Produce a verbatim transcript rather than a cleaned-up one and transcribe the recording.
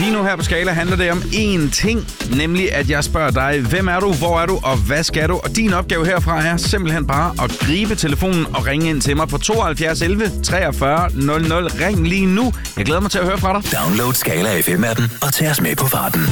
Lige nu her på Skala handler det om én ting, nemlig at jeg spørger dig, hvem er du, hvor er du og hvad skal du? Og din opgave herfra er simpelthen bare at gribe telefonen og ringe ind til mig på tooghalvfjerds elleve treogfyrre nul nul. Ring lige nu. Jeg glæder mig til at høre fra dig. Download Skala F M appen og tag os med på farten.